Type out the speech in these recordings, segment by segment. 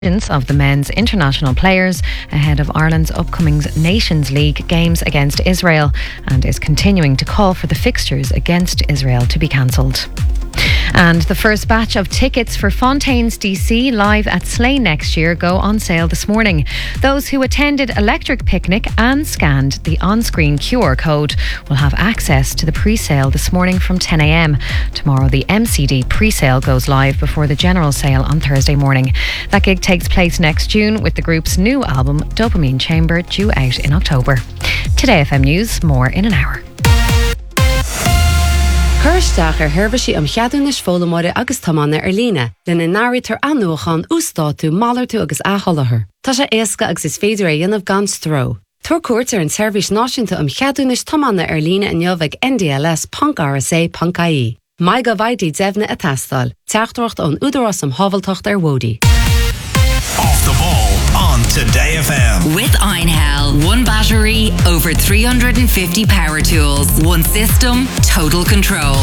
of the men's international players ahead of Ireland's upcoming Nations League games against Israel, and is continuing to call for the fixtures against Israel to be cancelled. And the first batch of tickets for Fontaines DC live at Slane next year go on sale this morning. Those who attended Electric Picnic and scanned the on-screen QR code will have access to the pre-sale this morning from 10 a.m. Tomorrow the MCD pre-sale goes live before the general sale on Thursday morning. That gig takes place next June, with the group's new album Dopamine Chamber due out in October. Today FM News, more in an hour. Chuirsteach Herbhaisi cheadún is fólamóide agus tamána líne, lena náiritar anúchan ústáú málartú agus átholathar. Tá sé éasca agus is féidir dhéanamh gan stró. Tuair cuairt an seirbhís náisiúnta cheadún is tamána líne in neomhaigh NDLS.RSA.ie. Mai go bhaidí deimhne a tastal, teachtacht an údarás hábhaltacht Wody. Off the ball on Today FM. With Einhell, one battery, over 350 power tools, one system, total control.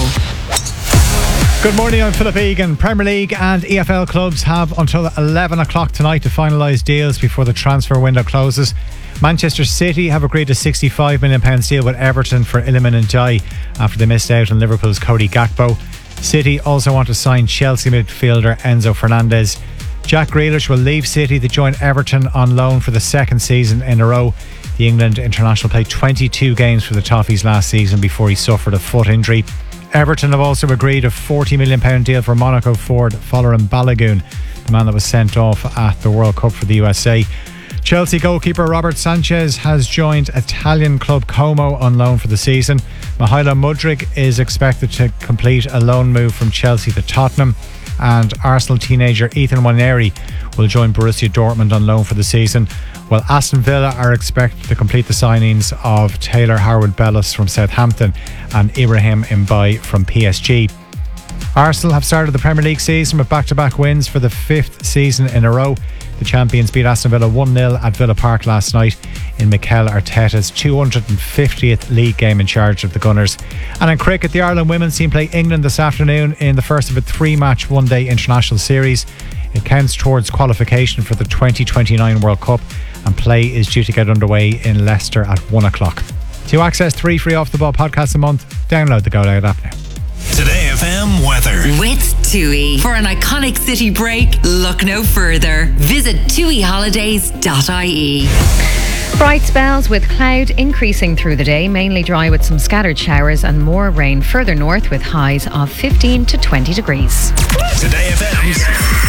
Good morning, I'm Philip Egan. Premier League and EFL clubs have until 11 o'clock tonight to finalise deals before the transfer window closes. Manchester City have agreed a £65 million deal with Everton for Iliman Ndiaye after they missed out on Liverpool's Cody Gakpo. City also want to sign Chelsea midfielder Enzo Fernandez. Jack Grealish will leave City to join Everton on loan for the second season in a row. The England international played 22 games for the Toffees last season before he suffered a foot injury. Everton have also agreed a £40 million deal for Monaco forward Folarin Balogun, the man that was sent off at the World Cup for the USA. Chelsea goalkeeper Robert Sanchez has joined Italian club Como on loan for the season. Mihailo Mudryk is expected to complete a loan move from Chelsea to Tottenham, and Arsenal teenager Ethan Nwaneri will join Borussia Dortmund on loan for the season, while Aston Villa are expected to complete the signings of Taylor Harwood-Bellis from Southampton and Ibrahim Mbaye from PSG. Arsenal have started the Premier League season with back-to-back wins for the fifth season in a row. The champions beat Aston Villa 1-0 at Villa Park last night in Mikel Arteta's 250th league game in charge of the Gunners. And in cricket, the Ireland women's team play England this afternoon in the first of a three-match one-day international series. It counts towards qualification for the 2029 World Cup, and play is due to get underway in Leicester at 1 o'clock. To access 3 free Off the Ball podcasts a month, download the Go Loud app now. Today FM weather. With TUI. For an iconic city break, look no further. Visit tuiholidays.ie. Bright spells with cloud increasing through the day, mainly dry with some scattered showers and more rain further north with highs of 15 to 20 degrees. Today FM's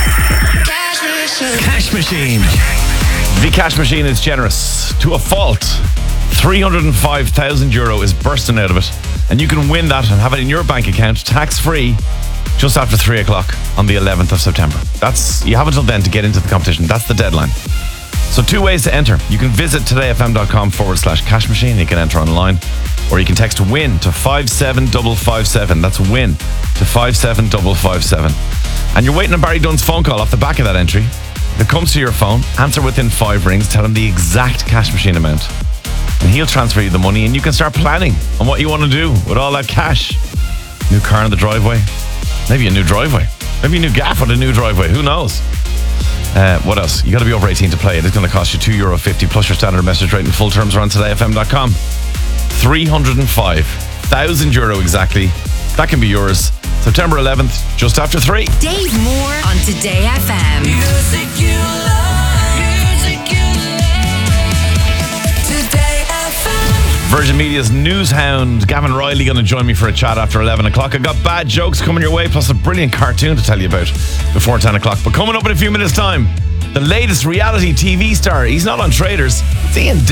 Cash Machine. The Cash Machine is generous to a fault. €305,000 is bursting out of it, and you can win that and have it in your bank account tax-free just after 3 o'clock on the 11th of September. You have until then to get into the competition. That's the deadline. So 2 ways to enter. You can visit todayfm.com/cash machine. You can enter online, or you can text WIN to 57557. That's WIN to 57557. And you're waiting on Barry Dunn's phone call off the back of that entry. If it comes to your phone, answer within 5 rings, tell him the exact Cash Machine amount, and he'll transfer you the money, and you can start planning on what you want to do with all that cash. New car in the driveway. Maybe a new driveway. Maybe a new gaff with a new driveway. Who knows? What else? You got to be over 18 to play it. It's going to cost you €2.50 plus your standard message rate, and full terms are on todayfm.com. €305,000 exactly. That can be yours. September 11th, just after 3. Dave Moore on Today FM. Music you love. Music you love. Today FM. Virgin Media's news hound Gavin Riley going to join me for a chat after 11 o'clock. I got bad jokes coming your way, plus a brilliant cartoon to tell you about before 10 o'clock. But coming up in a few minutes' time, the latest reality TV star. He's not on Traders. It's Ian